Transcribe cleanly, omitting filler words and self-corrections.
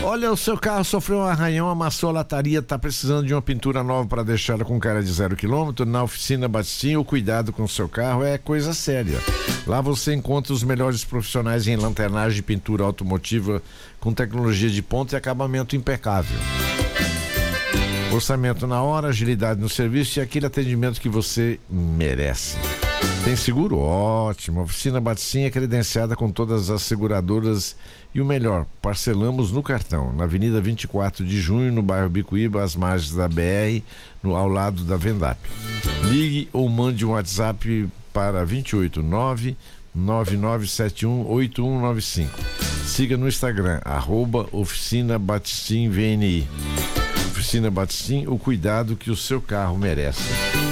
Olha, o seu carro sofreu um arranhão, amassou a lataria, tá precisando de uma pintura nova para deixá-la com cara de 0 km? Na Oficina Batistin, o cuidado com o seu carro é coisa séria. Lá você encontra os melhores profissionais em lanternagem e pintura automotiva com tecnologia de ponta e acabamento impecável. Orçamento na hora, agilidade no serviço e aquele atendimento que você merece. Tem seguro? Ótimo. A Oficina Batistin é credenciada com todas as seguradoras e o melhor, parcelamos no cartão, na Avenida 24 de Junho, no bairro Bicuíba, às margens da BR, ao lado da Vendap. Ligue ou mande um WhatsApp para 289-9971-8195. Siga no Instagram, @Oficina Batistin VNI. Oficina Batistin, o cuidado que o seu carro merece.